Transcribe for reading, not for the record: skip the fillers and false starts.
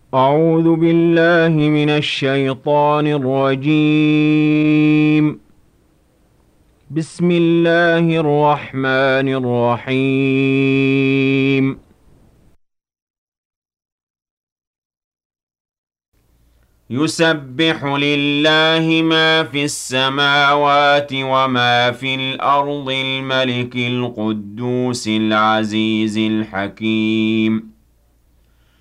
أعوذ بالله من الشيطان الرجيم. بسم الله الرحمن الرحيم. يسبح لله ما في السماوات وما في الأرض الملك القدوس العزيز الحكيم